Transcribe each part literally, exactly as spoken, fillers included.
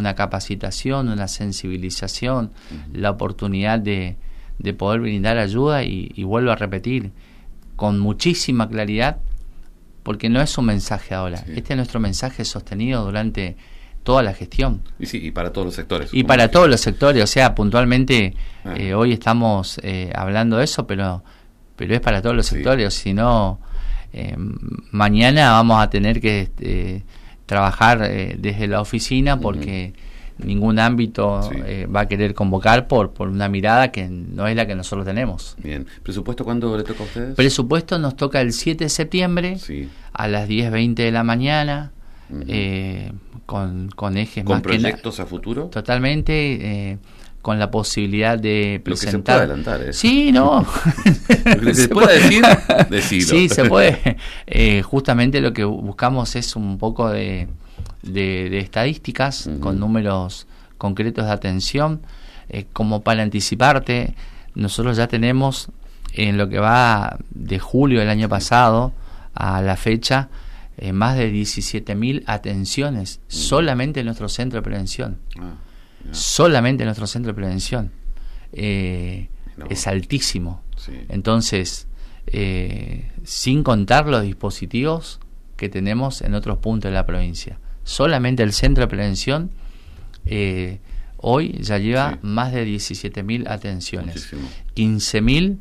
una capacitación, una sensibilización, uh-huh. la oportunidad de, de poder brindar ayuda y, y vuelvo a repetir, con muchísima claridad, porque no es un mensaje ahora, sí. este es nuestro mensaje sostenido durante toda la gestión. Y sí, y para todos los sectores. Y para todos los sectores, o sea, puntualmente ah. eh, hoy estamos eh, hablando de eso, pero pero es para todos los sí. sectores, si no, eh, mañana vamos a tener que eh, trabajar eh, desde la oficina porque uh-huh. ningún ámbito sí. eh, va a querer convocar por, por una mirada que no es la que nosotros tenemos. Bien, ¿presupuesto cuándo le toca a ustedes? Presupuesto nos toca el siete de septiembre sí. a las diez veinte de la mañana. Uh-huh. eh, con, con ejes ¿Con más proyectos que a futuro? Totalmente, eh, con la posibilidad de presentar. Lo que se puede adelantar, ¿eh? Sí, no. Lo que se puede decir, decirlo. Sí, se puede. Eh, justamente lo que buscamos es un poco de, de, de estadísticas uh-huh. con números concretos de atención, eh, como para anticiparte. Nosotros ya tenemos en lo que va de julio del año pasado a la fecha Eh, más de diecisiete mil atenciones mm. solamente en nuestro centro de prevención. Ah, yeah. Solamente en nuestro centro de prevención. Eh, no. Es altísimo. Sí. Entonces, eh, sin contar los dispositivos que tenemos en otros puntos de la provincia. Solamente el centro de prevención eh, hoy ya lleva sí. más de diecisiete mil atenciones. Muchísimo. quince mil,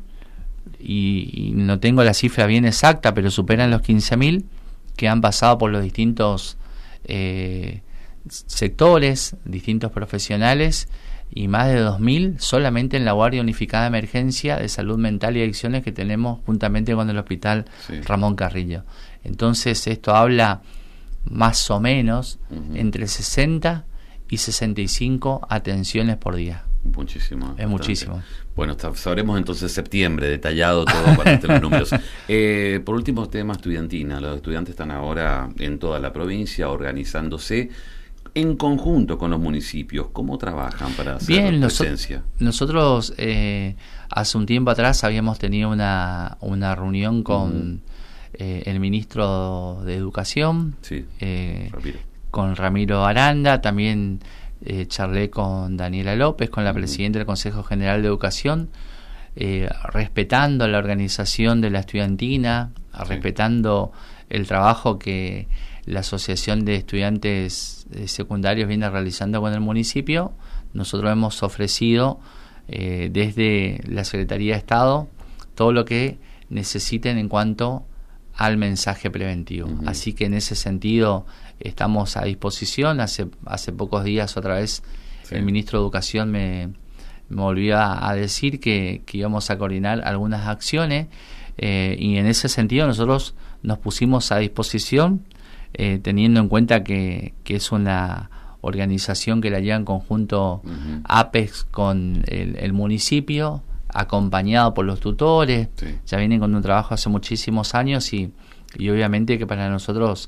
y, y no tengo la cifra bien exacta, pero superan los quince mil que han pasado por los distintos eh, sectores, distintos profesionales, y más de dos mil solamente en la Guardia Unificada de Emergencia de Salud Mental y Adicciones que tenemos juntamente con el Hospital sí. Ramón Carrillo. Entonces esto habla más o menos uh-huh. entre sesenta y sesenta y cinco atenciones por día. Muchísimo. Es bastante. Muchísimo. Bueno, sabremos entonces septiembre, detallado todo para tener los números. Eh, por último, tema estudiantina. Los estudiantes están ahora en toda la provincia organizándose en conjunto con los municipios. ¿Cómo trabajan para hacer Bien, presencia? Noso- nosotros eh, hace un tiempo atrás habíamos tenido una, una reunión con uh-huh. eh, el ministro de Educación, sí, eh, Ramiro. con Ramiro Aranda, también Eh, charlé con Daniela López, con la uh-huh. presidenta del Consejo General de Educación, eh, respetando la organización de la estudiantina, sí. respetando el trabajo que la Asociación de Estudiantes eh, Secundarios viene realizando con el municipio. Nosotros hemos ofrecido eh, desde la Secretaría de Estado todo lo que necesiten en cuanto al mensaje preventivo. Uh-huh. Así que en ese sentido estamos a disposición. Hace hace pocos días otra vez sí. el ministro de Educación me, me volvió a, a decir que, que íbamos a coordinar algunas acciones eh, y en ese sentido nosotros nos pusimos a disposición eh, teniendo en cuenta que, que es una organización que la lleva en conjunto uh-huh. APEX con el, el municipio, acompañado por los tutores, sí. ya vienen con un trabajo hace muchísimos años y, y obviamente que para nosotros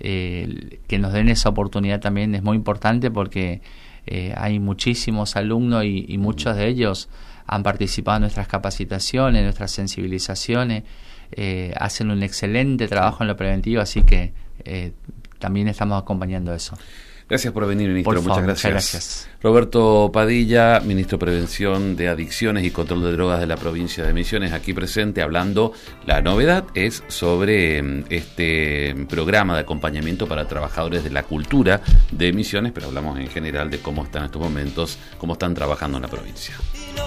eh, que nos den esa oportunidad también es muy importante porque eh, hay muchísimos alumnos y, y muchos de ellos han participado en nuestras capacitaciones, en nuestras sensibilizaciones, eh, hacen un excelente trabajo en lo preventivo, así que eh, también estamos acompañando eso. Gracias por venir, ministro. Por favor, muchas gracias. gracias. Roberto Padilla, ministro de Prevención de Adicciones y Control de Drogas de la provincia de Misiones, aquí presente hablando. La novedad es sobre este programa de acompañamiento para trabajadores de la cultura de Misiones, pero hablamos en general de cómo están en estos momentos, cómo están trabajando en la provincia.